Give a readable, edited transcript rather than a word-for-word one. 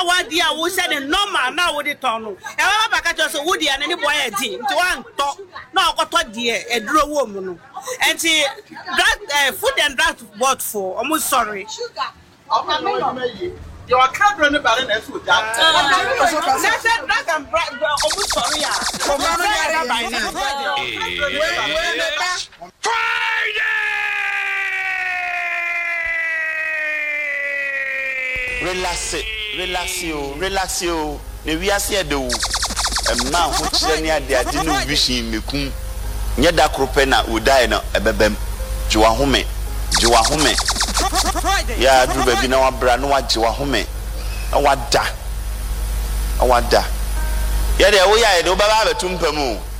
na wa dia wo se ne normal na wo de ton no e wa ba ka so wo dia ne boy e di nti wan to na okoto die eduro wo mu no enti that food and drug board for almost sorry your camera ne bare na so that drug and almost sorry ya relax yo ne wiase edo ma ho kire ne ade no vision mekum nye da krope na udai no ebebem jiwa home ya dru ba bi na wabra no wajiwa home awada ya de wo ya de wo baba betumpamu